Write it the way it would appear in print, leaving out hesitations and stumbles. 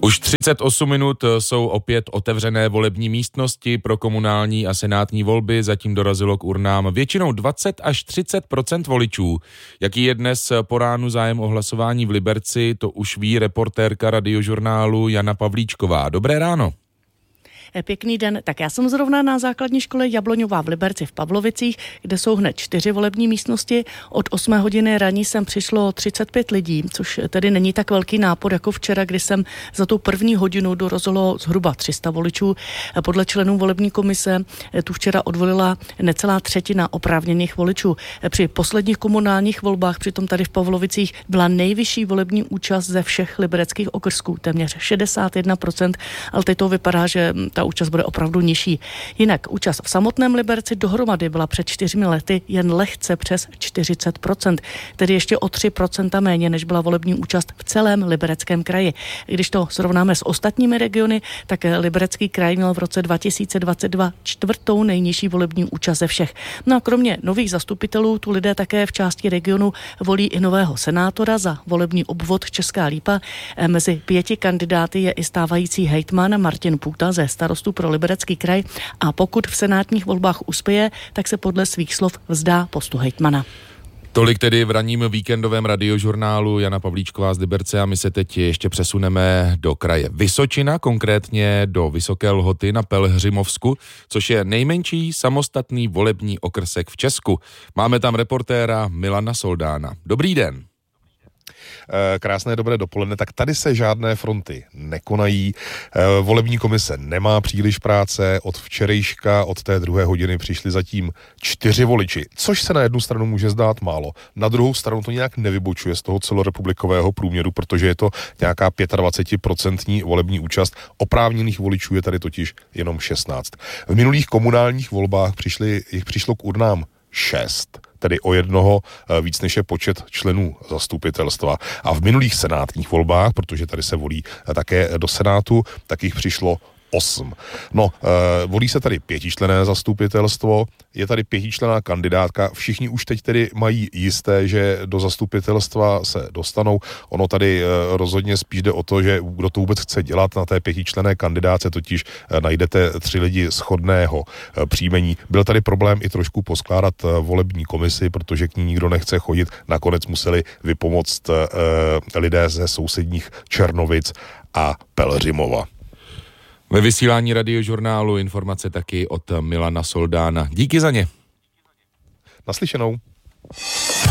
Už 38 minut jsou opět otevřené volební místnosti pro komunální a senátní volby. Zatím dorazilo k urnám většinou 20 až 30% voličů. Jaký je dnes po ránu zájem o hlasování v Liberci, to už ví reportérka Radiožurnálu Jana Pavlíčková. Dobré ráno. Pěkný den. Tak já jsem zrovna na základní škole Jabloňová v Liberci v Pavlovicích, kde jsou hned 4 volební místnosti. Od 8 hodiny raní sem přišlo 35 lidí, což tedy není tak velký nápor jako včera, kdy jsem za tu první hodinu dorazilo zhruba 300 voličů. Podle členů volební komise tu včera odvolila necelá třetina oprávněných voličů. Při posledních komunálních volbách, přitom tady v Pavlovicích, byla nejvyšší volební účast ze všech libereckých okrsků, téměř 61%, ale teď to vypadá, že ta účast bude opravdu nižší. Jinak účast v samotném Liberci dohromady byla před 4 lety jen lehce přes 40%, tedy ještě o 3% méně, než byla volební účast v celém Libereckém kraji. Když to srovnáme s ostatními regiony, tak Liberecký kraj měl v roce 2022 čtvrtou nejnižší volební účast ze všech. No a kromě nových zastupitelů tu lidé také v části regionu volí i nového senátora za volební obvod Česká Lípa. Mezi 5 kandidáty je i stávající hejtman Martin Půta ze Starostů pro Liberecký kraj a pokud v senátních volbách uspěje, tak se podle svých slov vzdá postu hejtmana. Tolik tedy v ranním víkendovém Radiožurnálu Jana Pavlíčková z Liberce a my se teď ještě přesuneme do kraje Vysočina, konkrétně do Vysoké Lhoty na Pelhřimovsku, což je nejmenší samostatný volební okrsek v Česku. Máme tam reportéra Milana Soldána. Dobrý den. Krásné dobré dopoledne, tak tady se žádné fronty nekonají. Volební komise nemá příliš práce, od včerejška, od té 2 hodiny přišli zatím 4 voliči, což se na jednu stranu může zdát málo. Na druhou stranu to nějak nevybočuje z toho celorepublikového průměru, protože je to nějaká 25% volební účast. Oprávněných voličů je tady totiž jenom 16. V minulých komunálních volbách přišlo k urnám 6. Tedy o jednoho víc než je počet členů zastupitelstva. A v minulých senátních volbách, protože tady se volí také do Senátu, tak jich přišlo 8. Volí se tady 5členné zastupitelstvo, je tady 5členná kandidátka, všichni už teď tedy mají jisté, že do zastupitelstva se dostanou. Ono tady rozhodně spíš jde o to, že kdo to vůbec chce dělat na té 5členné kandidáce, totiž najdete 3 lidi shodného příjmení. Byl tady problém i trošku poskládat volební komisi, protože k ní nikdo nechce chodit. Nakonec museli vypomoct lidé ze sousedních Černovic a Pelhřimova. Ve vysílání Radiožurnálu informace taky od Milana Soldána. Díky za ně. Naslyšenou.